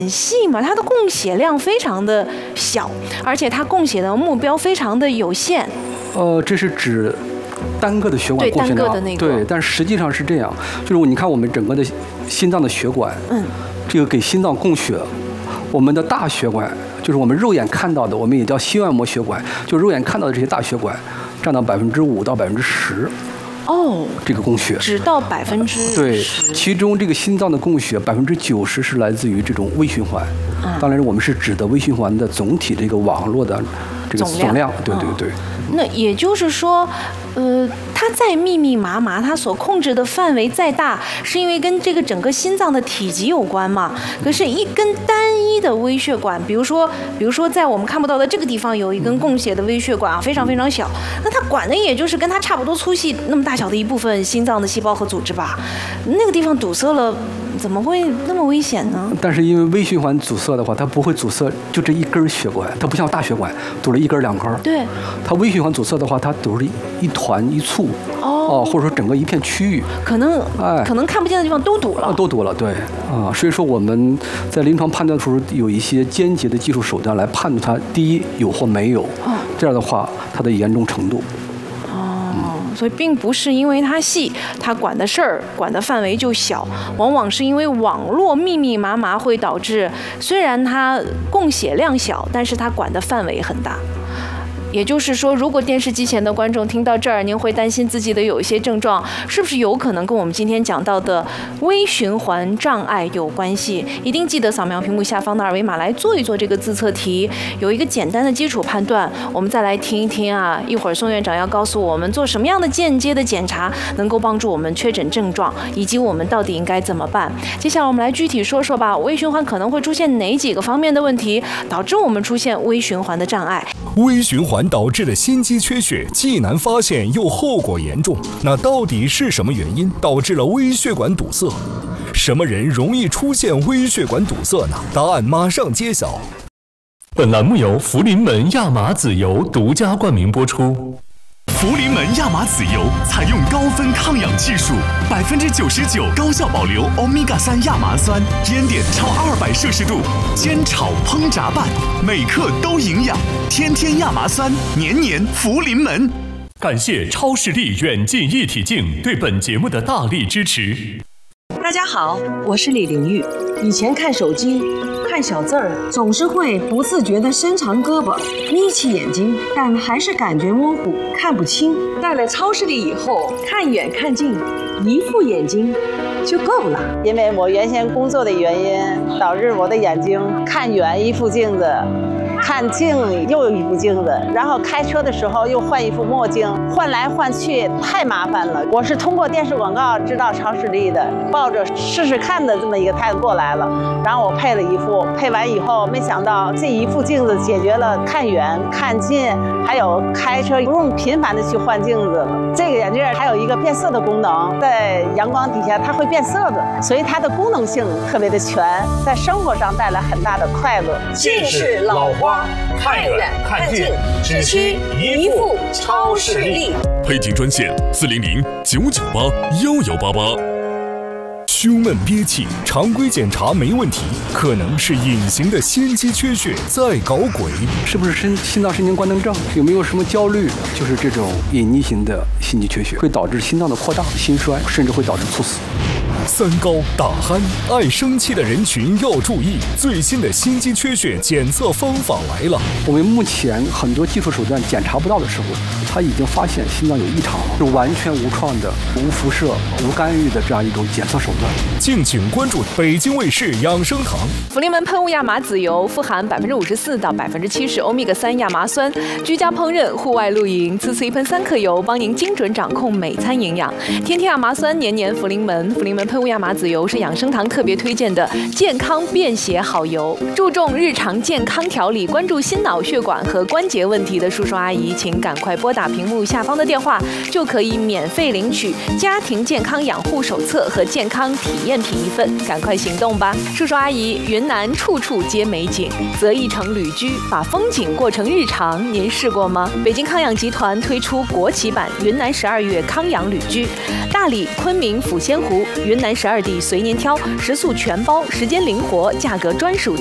细嘛，它的供血量非常的小，而且它供血的目标非常的有限。 这是指单个的血管供血量，对，但实际上是这样，就是你看我们整个的心脏的血管，这个给心脏供血，我们的大血管就是我们肉眼看到的，我们也叫心外膜血管，就肉眼看到的这些大血管，占到5%到10%。这个供血只到10%。 对，其中这个心脏的供血90%是来自于这种微循环。当然，我们是指的微循环的总体这个网络的这个总量。对。 那也就是说，它再密密麻麻，它所控制的范围再大，是因为跟这个整个心脏的体积有关嘛？可是，一根单一的微血管，比如说在我们看不到的这个地方有一根供血的微血管啊，非常非常小，那它管的也就是跟它差不多粗细那么大小的一部分心脏的细胞和组织吧？那个地方堵塞了，怎么会那么危险呢？ 但是因为微循环阻塞的话，它不会阻塞就这一根血管，它不像大血管堵了一根两根。 对， 它微循环阻塞的话，它堵了一团一簇。或者说整个一片区域， 可能看不见的地方都堵了。 都堵了，对所以说我们在临床判断的时候有一些间接的技术手段来判断它，第一有或没有，这样的话它的严重程度。 所以并不是因为它细，它管的事儿、管的范围就小，往往是因为网络密密麻麻会导致，虽然它供血量小，但是它管的范围很大。也就是说，如果电视机前的观众听到这儿，您会担心自己的有一些症状是不是有可能跟我们今天讲到的微循环障碍有关系？一定记得扫描屏幕下方的二维码来做一做这个自测题，有一个简单的基础判断。我们再来听一听啊，一会儿宋院长要告诉我们做什么样的间接的检查能够帮助我们确诊症状，以及我们到底应该怎么办。接下来我们来具体说说吧，微循环可能会出现哪几个方面的问题，导致我们出现微循环的障碍？ 微循环导致的心肌缺血既难发现又后果严重，那到底是什么原因导致了微血管堵塞？什么人容易出现微血管堵塞呢？答案马上揭晓。 本栏目由福临门亚麻籽油独家冠名播出。 福临门亚麻籽油采用高分抗氧技术，99%高效保留欧米伽3亚麻酸，烟点超200摄氏度，煎炒烹炸拌，每克都营养。天天亚麻酸，年年福临门。 感谢超视力远近一体镜对本节目的大力支持。 大家好，我是李玲玉。以前看手机看小字儿，总是会不自觉地伸长胳膊，眯起眼睛，但还是感觉模糊，看不清。戴了超视力以后，看远看近，一副眼睛就够了。 因为我原先工作的原因，导致我的眼睛看远一副镜子，看近又一副镜子，然后开车的时候又换一副墨镜，换来换去太麻烦了。我是通过电视广告知道超视力的，抱着试试看的这么一个态度过来了。然后我配了一副，配完以后，没想到这一副镜子解决了看远、看近，还有开车不用频繁的去换镜子了。这个眼镜还有一个变色的功能，在阳光底下它会变色的，所以它的功能性特别的全，在生活上带来很大的快乐。 近视老花，看远看近，只需一副超视力。 配镜专线400-998-1188。 胸闷憋气，常规检查没问题，可能是隐形的心肌缺血在搞鬼。 是不是心脏神经官能症？有没有什么焦虑？就是这种隐匿型的心肌缺血，会导致心脏的扩大、心衰，甚至会导致猝死。 三高、打鼾、爱生气的人群要注意，最新的心肌缺血检测方法来了。 我们目前很多技术手段检查不到的时候，他已经发现心脏有异常，是完全无创的、无辐射、无干预的这样一种检测手段。 敬请关注北京卫视养生堂。 福临门喷雾亚麻籽油富含54%到70%欧米伽3亚麻酸，居家烹饪、户外露营，次次一喷3克油，帮您精准掌控每餐营养。天天亚麻酸，年年福临门。福临门喷雾亚麻籽油是养生堂特别推荐的健康便携好油，注重日常健康调理，关注心脑血管和关节问题的叔叔阿姨，请赶快拨打屏幕下方的电话，就可以免费领取家庭健康养护手册和健康体验品1份，赶快行动吧！叔叔阿姨，云南处处皆美景，择一城旅居，把风景过成日常，您试过吗？北京康养集团推出国旗版云南12月康养旅居，大理、昆明、抚仙湖、云南南12地随您挑，食宿全包，时间灵活，价格专属。